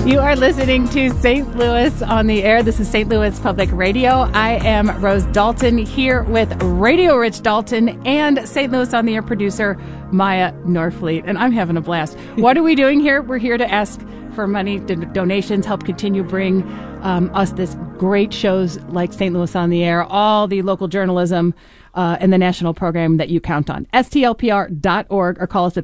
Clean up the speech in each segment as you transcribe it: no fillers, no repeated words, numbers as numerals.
You are listening to St. Louis on the Air. This is St. Louis Public Radio. I am Rose Dalton here with Radio Rich Dalton and St. Louis on the Air producer Maya Norfleet. And I'm having a blast. What are we doing here? We're here to ask for money, donations, help continue bring us this great shows like St. Louis on the Air, all the local journalism, and the national program that you count on. STLPR.org or call us at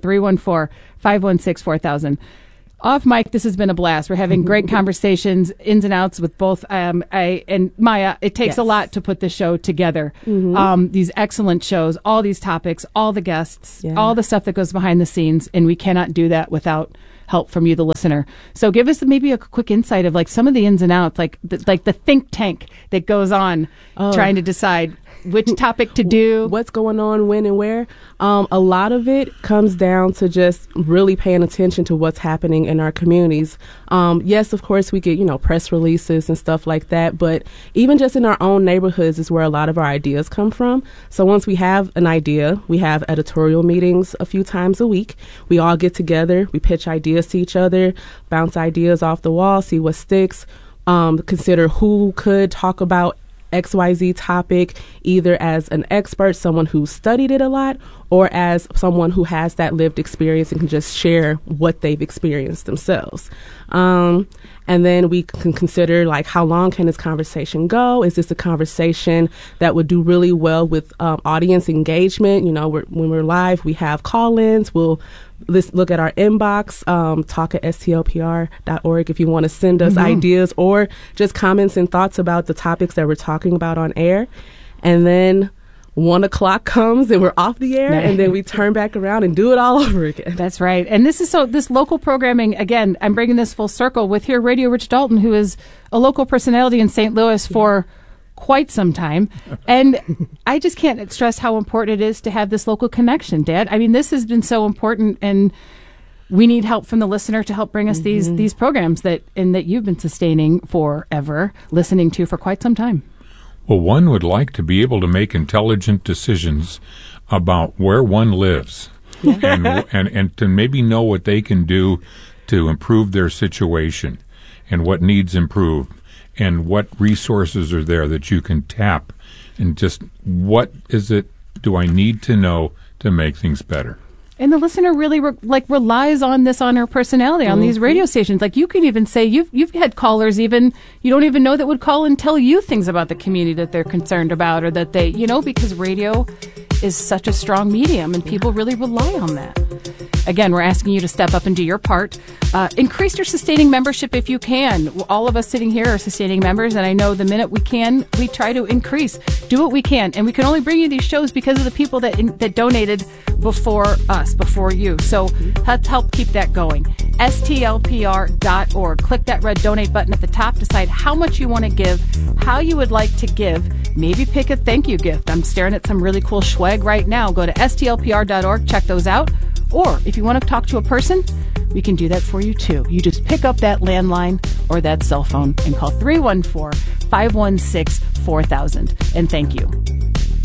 314-516-4000. Off mic, this has been a blast. We're having great conversations, ins and outs with both I and Maya. It takes a lot to put the show together. These excellent shows, all these topics, all the guests, all the stuff that goes behind the scenes, and we cannot do that without help from you, the listener. So give us maybe a quick insight of like some of the ins and outs, like the think tank that goes on trying to decide which topic to do, what's going on, when and where. A lot of it comes down to just really paying attention to what's happening in our communities. Yes, of course, we get, press releases and stuff like that, but even just in our own neighborhoods is where a lot of our ideas come from. So once we have an idea, we have editorial meetings a few times a week. We all get together, we pitch ideas to each other, bounce ideas off the wall, see what sticks, consider who could talk about XYZ topic, either as an expert, someone who studied it a lot, or as someone who has that lived experience and can just share what they've experienced themselves. And then we can consider, like, how long can this conversation go? Is this a conversation that would do really well with audience engagement? When we're live, we have call-ins. We'll look at our inbox, talk at stlpr.org if you want to send us ideas or just comments and thoughts about the topics that we're talking about on air. And then 1 o'clock comes and we're off the air, and then we turn back around and do it all over again. That's right. And this local programming, again, I'm bringing this full circle with here Radio Rich Dalton, who is a local personality in St. Louis for quite some time. And I just can't stress how important it is to have this local connection, Dad. I mean, this has been so important, and we need help from the listener to help bring us these programs that you've been sustaining forever, listening to for quite some time. Well, one would like to be able to make intelligent decisions about where one lives and to maybe know what they can do to improve their situation and what needs improved and what resources are there that you can tap, and just what is it do I need to know to make things better. And the listener really relies on this on her personality on these radio stations. Like, you can even say you've had callers even you don't even know that would call and tell you things about the community that they're concerned about, or that they, because radio is such a strong medium and people really rely on that. Again, we're asking you to step up and do your part. Increase your sustaining membership if you can. All of us sitting here are sustaining members, and I know the minute we can, we try to increase. Do what we can. And we can only bring you these shows because of the people that donated before us, before you. So let's help keep that going. STLPR.org. Click that red donate button at the top. Decide how much you want to give, how you would like to give. Maybe pick a thank you gift. I'm staring at some really cool swag right now. Go to STLPR.org. Check those out. Or if you want to talk to a person, we can do that for you too. You just pick up that landline or that cell phone and call 314-516-4000. And thank you.